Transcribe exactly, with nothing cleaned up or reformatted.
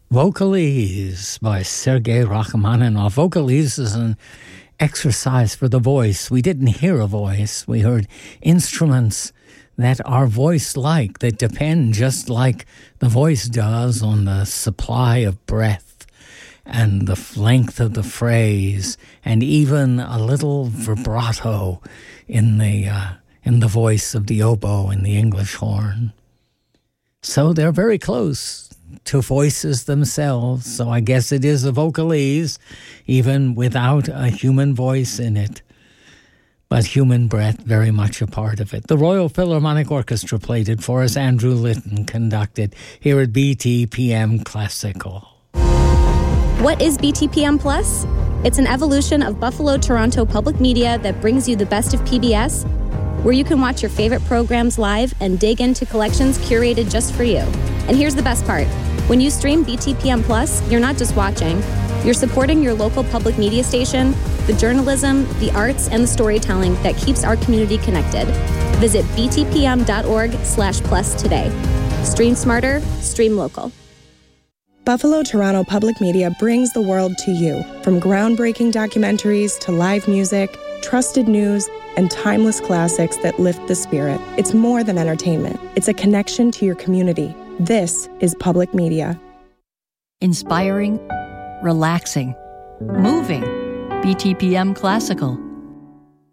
Vocalese by Sergei Rachmaninoff. Vocalese is an exercise for the voice. We didn't hear a voice. We heard instruments that are voice-like, that depend just like the voice does on the supply of breath and the length of the phrase, and even a little vibrato in the uh, in the voice of the oboe and the English horn. So they're very close to voices themselves, so I guess it is a vocalese, even without a human voice in it. But human breath very much a part of it. The Royal Philharmonic Orchestra played it for us. Andrew Litton conducted here at B T P M Classical. What is B T P M Plus? It's an evolution of Buffalo Toronto Public Media that brings you the best of P B S, where you can watch your favorite programs live and dig into collections curated just for you. And here's the best part. When you stream B T P M Plus, you're not just watching. You're supporting your local public media station, the journalism, the arts, and the storytelling that keeps our community connected. Visit btpm.org slash plus today. Stream smarter, stream local. Buffalo Toronto Public Media brings the world to you. From groundbreaking documentaries to live music, trusted news, and timeless classics that lift the spirit. It's more than entertainment. It's a connection to your community. This is public media. Inspiring, relaxing, moving. B T P M Classical.